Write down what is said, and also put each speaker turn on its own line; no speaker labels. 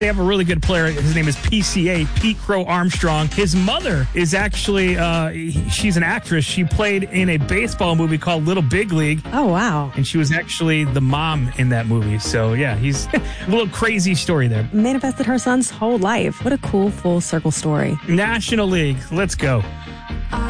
They have a really good player. His name is PCA, Pete Crow Armstrong. His mother is actually, she's an actress. She played in a baseball movie called Little Big League.
Oh, wow.
And she was actually the mom in that movie. So, yeah, he's a little crazy story there.
Manifested her son's whole life. What a cool full circle story.
National League. Let's go.